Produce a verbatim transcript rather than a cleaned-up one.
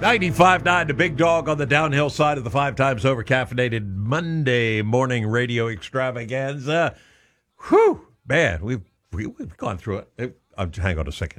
ninety-five point nine, the big dog on the downhill side of the five times over caffeinated Monday morning radio extravaganza. Whew, man, we've, we, we've gone through it. it uh, hang on a second.